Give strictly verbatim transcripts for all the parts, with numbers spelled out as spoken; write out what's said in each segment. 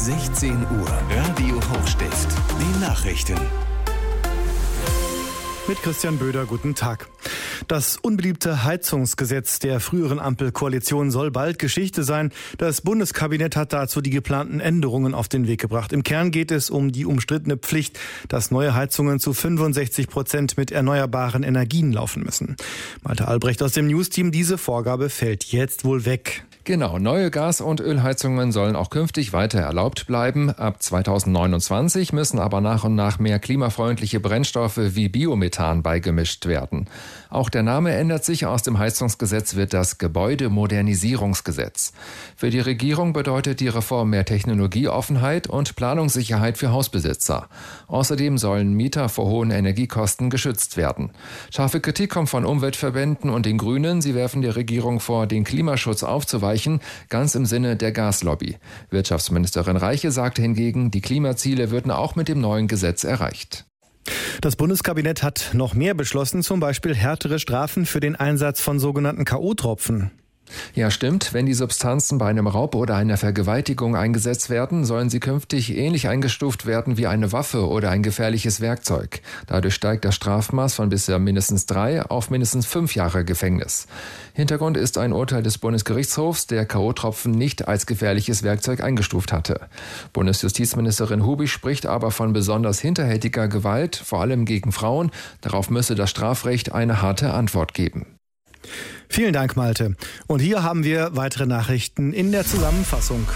sechzehn Uhr. Radio Hochstift. Die Nachrichten. Mit Christian Böder, guten Tag. Das unbeliebte Heizungsgesetz der früheren Ampelkoalition soll bald Geschichte sein. Das Bundeskabinett hat dazu die geplanten Änderungen auf den Weg gebracht. Im Kern geht es um die umstrittene Pflicht, dass neue Heizungen zu fünfundsechzig Prozent mit erneuerbaren Energien laufen müssen. Malte Albrecht aus dem Newsteam, diese Vorgabe fällt jetzt wohl weg. Genau, neue Gas- und Ölheizungen sollen auch künftig weiter erlaubt bleiben. Ab zweitausendneunundzwanzig müssen aber nach und nach mehr klimafreundliche Brennstoffe wie Biomethan beigemischt werden. Auch der Name ändert sich. Aus dem Heizungsgesetz wird das Gebäudemodernisierungsgesetz. Für die Regierung bedeutet die Reform mehr Technologieoffenheit und Planungssicherheit für Hausbesitzer. Außerdem sollen Mieter vor hohen Energiekosten geschützt werden. Scharfe Kritik kommt von Umweltverbänden und den Grünen. Sie werfen der Regierung vor, den Klimaschutz aufzuweichen, ganz im Sinne der Gaslobby. Wirtschaftsministerin Reiche sagte hingegen, die Klimaziele würden auch mit dem neuen Gesetz erreicht. Das Bundeskabinett hat noch mehr beschlossen, zum Beispiel härtere Strafen für den Einsatz von sogenannten K O-Tropfen. Ja, stimmt. Wenn die Substanzen bei einem Raub oder einer Vergewaltigung eingesetzt werden, sollen sie künftig ähnlich eingestuft werden wie eine Waffe oder ein gefährliches Werkzeug. Dadurch steigt das Strafmaß von bisher mindestens drei auf mindestens fünf Jahre Gefängnis. Hintergrund ist ein Urteil des Bundesgerichtshofs, der K O-Tropfen nicht als gefährliches Werkzeug eingestuft hatte. Bundesjustizministerin Hubig spricht aber von besonders hinterhältiger Gewalt, vor allem gegen Frauen. Darauf müsse das Strafrecht eine harte Antwort geben. Vielen Dank, Malte. Und hier haben wir weitere Nachrichten in der Zusammenfassung.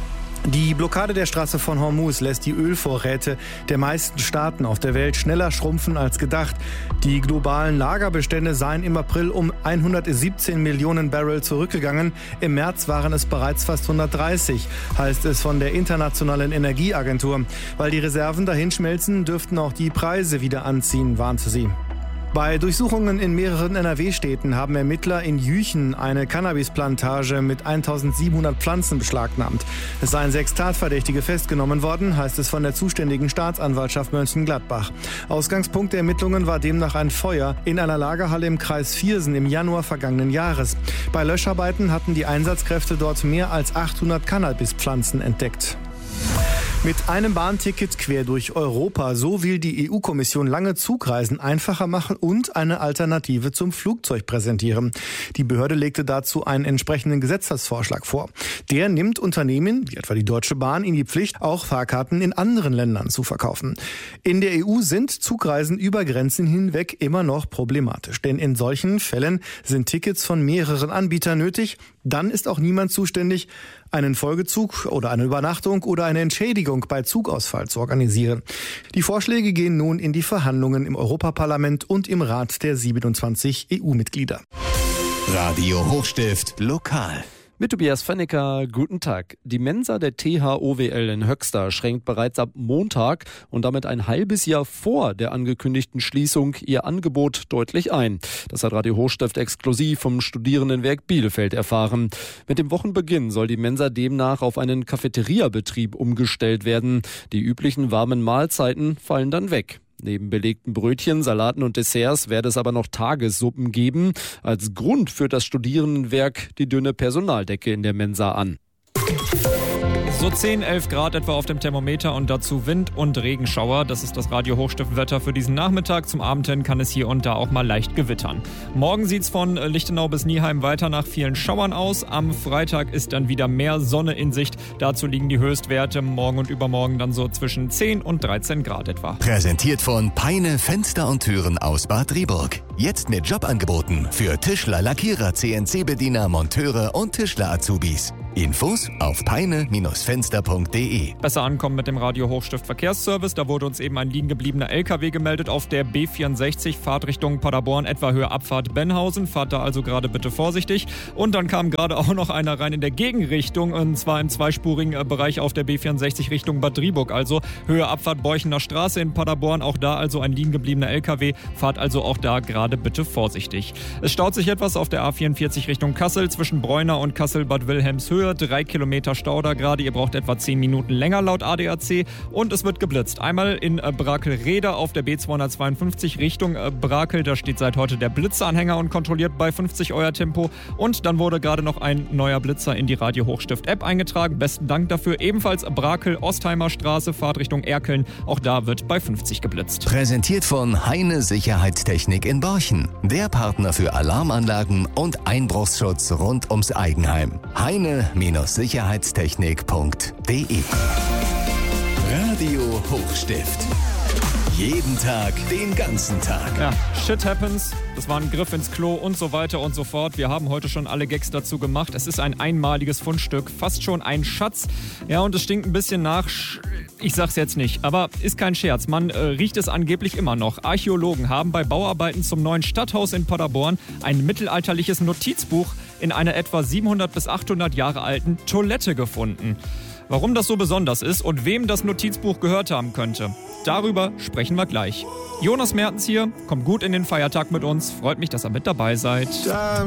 Die Blockade der Straße von Hormuz lässt die Ölvorräte der meisten Staaten auf der Welt schneller schrumpfen als gedacht. Die globalen Lagerbestände seien im April um hundertsiebzehn Millionen Barrel zurückgegangen. Im März waren es bereits fast hundertdreißig, heißt es von der Internationalen Energieagentur. Weil die Reserven dahinschmelzen, dürften auch die Preise wieder anziehen, warnte sie. Bei Durchsuchungen in mehreren N R W-Städten haben Ermittler in Jüchen eine Cannabisplantage mit eintausendsiebenhundert Pflanzen beschlagnahmt. Es seien sechs Tatverdächtige festgenommen worden, heißt es von der zuständigen Staatsanwaltschaft Mönchengladbach. Ausgangspunkt der Ermittlungen war demnach ein Feuer in einer Lagerhalle im Kreis Viersen im Januar vergangenen Jahres. Bei Löscharbeiten hatten die Einsatzkräfte dort mehr als achthundert Cannabispflanzen entdeckt. Mit einem Bahnticket quer durch Europa, so will die E U-Kommission lange Zugreisen einfacher machen und eine Alternative zum Flugzeug präsentieren. Die Behörde legte dazu einen entsprechenden Gesetzesvorschlag vor. Der nimmt Unternehmen, wie etwa die Deutsche Bahn, in die Pflicht, auch Fahrkarten in anderen Ländern zu verkaufen. In der E U sind Zugreisen über Grenzen hinweg immer noch problematisch, denn in solchen Fällen sind Tickets von mehreren Anbietern nötig. Dann ist auch niemand zuständig, einen Folgezug oder eine Übernachtung oder eine Entschädigung bei Zugausfall zu organisieren. Die Vorschläge gehen nun in die Verhandlungen im Europaparlament und im Rat der siebenundzwanzig E U-Mitglieder. Radio Hochstift lokal. Mit Tobias Fennecker, guten Tag. Die Mensa der T H O W L in Höxter schränkt bereits ab Montag und damit ein halbes Jahr vor der angekündigten Schließung ihr Angebot deutlich ein. Das hat Radio Hochstift exklusiv vom Studierendenwerk Bielefeld erfahren. Mit dem Wochenbeginn soll die Mensa demnach auf einen Cafeteriabetrieb umgestellt werden. Die üblichen warmen Mahlzeiten fallen dann weg. Neben belegten Brötchen, Salaten und Desserts werde es aber noch Tagessuppen geben. Als Grund führt das Studierendenwerk die dünne Personaldecke in der Mensa an. So zehn, elf Grad etwa auf dem Thermometer und dazu Wind und Regenschauer. Das ist das Radio Hochstift-Wetter für diesen Nachmittag. Zum Abend hin kann es hier und da auch mal leicht gewittern. Morgen sieht es von Lichtenau bis Nieheim weiter nach vielen Schauern aus. Am Freitag ist dann wieder mehr Sonne in Sicht. Dazu liegen die Höchstwerte morgen und übermorgen dann so zwischen zehn und dreizehn Grad etwa. Präsentiert von Peine Fenster und Türen aus Bad Driburg. Jetzt mit Jobangeboten für Tischler, Lackierer, C N C-Bediener, Monteure und Tischler-Azubis. Infos auf peine Fenster punkt de. Besser ankommen mit dem Radio Hochstift Verkehrsservice. Da wurde uns eben ein liegen gebliebener L K W gemeldet auf der B vierundsechzig, Fahrt Richtung Paderborn, etwa Höhe Abfahrt Benhausen. Fahrt da also gerade bitte vorsichtig. Und dann kam gerade auch noch einer rein in der Gegenrichtung, und zwar im zweispurigen Bereich auf der B vierundsechzig Richtung Bad Driburg. Also Höhe Abfahrt Borchener Straße in Paderborn, auch da also ein liegen gebliebener L K W. Fahrt also auch da gerade gerade bitte vorsichtig. Es staut sich etwas auf der A vierundvierzig Richtung Kassel zwischen Bräuner und Kassel-Bad Wilhelmshöhe. Drei Kilometer Stau da gerade. Ihr braucht etwa zehn Minuten länger laut A D A C. Und es wird geblitzt. Einmal in äh, Brakel-Rehde auf der B zweihundertzweiundfünfzig Richtung äh, Brakel. Da steht seit heute der Blitzeranhänger und kontrolliert bei fünfzig Euer Tempo. Und dann wurde gerade noch ein neuer Blitzer in die Radio Hochstift-App eingetragen. Besten Dank dafür. Ebenfalls Brakel-Ostheimer Straße, Fahrtrichtung Erkeln. Auch da wird bei fünfzig geblitzt. Präsentiert von Heine Sicherheitstechnik in Borchen. Der Partner für Alarmanlagen und Einbruchsschutz rund ums Eigenheim. heine Sicherheitstechnik punkt de Radio Hochstift. Jeden Tag, den ganzen Tag. Ja, shit happens. Das war ein Griff ins Klo und so weiter und so fort. Wir haben heute schon alle Gags dazu gemacht. Es ist ein einmaliges Fundstück, fast schon ein Schatz. Ja, und es stinkt ein bisschen nach... Ich sag's jetzt nicht, aber ist kein Scherz. Man äh, riecht es angeblich immer noch. Archäologen haben bei Bauarbeiten zum neuen Stadthaus in Paderborn ein mittelalterliches Notizbuch in einer etwa siebenhundert bis achthundert Jahre alten Toilette gefunden. Warum das so besonders ist und wem das Notizbuch gehört haben könnte, darüber sprechen wir gleich. Jonas Mertens hier, kommt gut in den Feiertag mit uns. Freut mich, dass ihr mit dabei seid.